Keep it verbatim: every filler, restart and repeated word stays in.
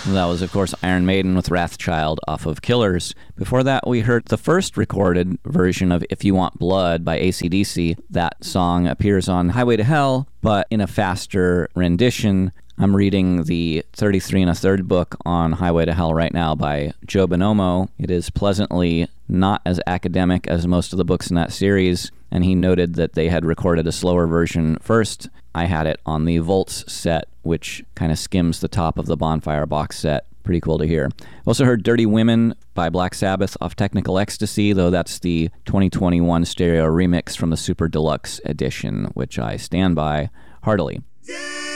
That was, of course, Iron Maiden with Wrathchild off of Killers. Before that, we heard the first recorded version of If You Want Blood by A C D C. That song appears on Highway to Hell, but in a faster rendition. I'm reading the thirty-three and a third book on Highway to Hell right now by Joe Bonomo. It is pleasantly not as academic as most of the books in that series, and he noted that they had recorded a slower version first. I had it on the Volts set, which kind of skims the top of the Bonfire box set. Pretty cool to hear. Also heard Dirty Women by Black Sabbath off Technical Ecstasy, though that's the twenty twenty-one stereo remix from the Super Deluxe edition, which I stand by heartily.